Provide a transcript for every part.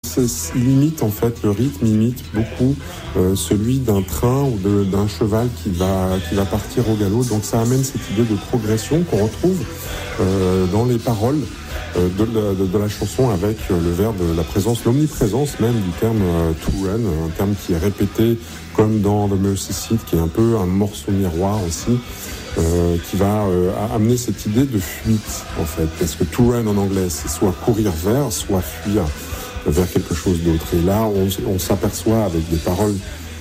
il imite en fait, le rythme imite beaucoup celui d'un train ou d'un cheval qui va partir au galop. Donc ça amène cette idée de progression qu'on retrouve dans les paroles de la chanson, avec le verbe, la présence, l'omniprésence même du terme to run, un terme qui est répété comme dans The Mercy Seat, qui est un peu un morceau miroir aussi, qui va amener cette idée de fuite en fait, parce que to run en anglais c'est soit courir vers, soit fuir vers quelque chose d'autre. Et là on s'aperçoit avec des paroles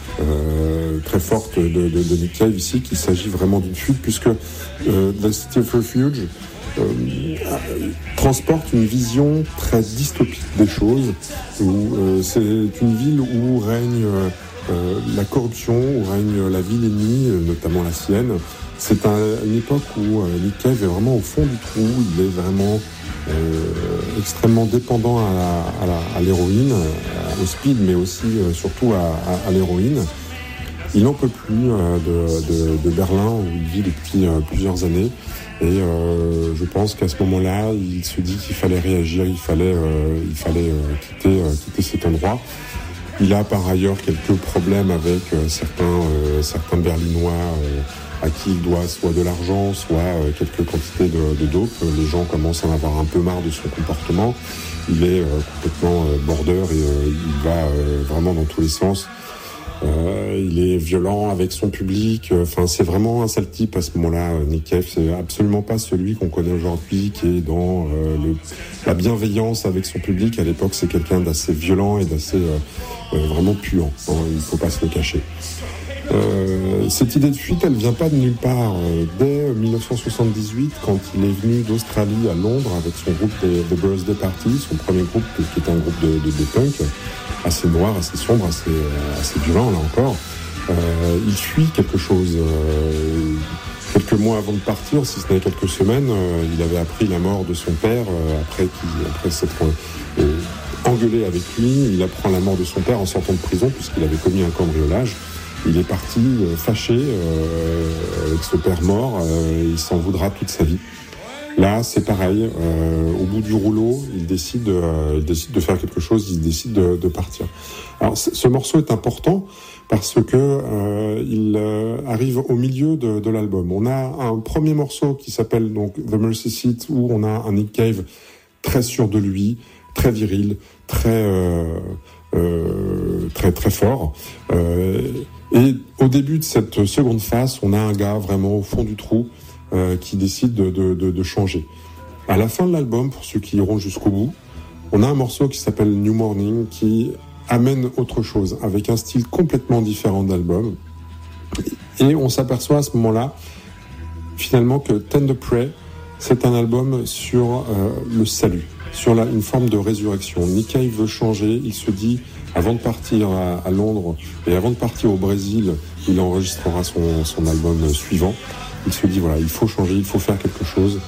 très fortes de Nick Cave ici qu'il s'agit vraiment d'une fuite, puisque The City of Refuge transporte une vision très dystopique des choses, où c'est une ville où règne la corruption, où règne la vilainie, notamment la sienne. C'est une époque où Nick Cave est vraiment au fond du trou, il est vraiment extrêmement dépendant à l'héroïne, au speed, mais aussi surtout à l'héroïne. Il n'en peut plus de Berlin, où il vit depuis plusieurs années. Et je pense qu'à ce moment-là, il se dit qu'il fallait réagir, il fallait quitter cet endroit. Il a par ailleurs quelques problèmes avec certains Berlinois à qui il doit soit de l'argent, soit quelques quantités de dope. Les gens commencent à en avoir un peu marre de son comportement. Il est complètement border et il va vraiment dans tous les sens. Il est violent avec son public. Enfin, c'est vraiment un sale type à ce moment-là. Nick Cave, c'est absolument pas celui qu'on connaît aujourd'hui, qui est dans la bienveillance avec son public. À l'époque, c'est quelqu'un d'assez violent et d'assez vraiment puant. Il faut pas se le cacher. Cette idée de fuite, elle vient pas de nulle part. Dès 1978, quand il est venu d'Australie à Londres avec son groupe The Birthday Party, son premier groupe qui était un groupe de punk, assez noir, assez sombre, assez violent là encore, il fuit quelque chose. Quelques mois avant de partir, si ce n'est quelques semaines, il avait appris la mort de son père après s'être engueulé avec lui. Il apprend la mort de son père en sortant de prison, puisqu'il avait commis un cambriolage. Il est parti fâché avec ce père mort, il s'en voudra toute sa vie. Là, c'est pareil, au bout du rouleau, il décide de faire quelque chose, il décide de partir. Alors, ce morceau est important parce que il arrive au milieu de l'album. On a un premier morceau qui s'appelle donc The Mercy Seat, où on a un Nick Cave très sûr de lui, très viril, très fort. Et au début de cette seconde phase, on a un gars vraiment au fond du trou qui décide de changer. À la fin de l'album, pour ceux qui iront jusqu'au bout, on a un morceau qui s'appelle New Morning, qui amène autre chose, avec un style complètement différent de l'album. Et on s'aperçoit à ce moment-là, finalement, que Tender Prey, c'est un album sur le salut, sur une forme de résurrection. Nick Cave veut changer, il se dit, avant de partir à Londres et avant de partir au Brésil, il enregistrera son album suivant. Il se dit, voilà, il faut changer, il faut faire quelque chose.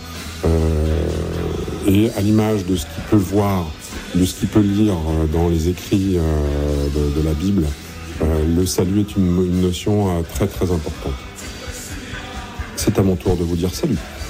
Et à l'image de ce qu'il peut voir, de ce qu'il peut lire dans les écrits de la Bible, le salut est une notion très très importante. C'est à mon tour de vous dire salut.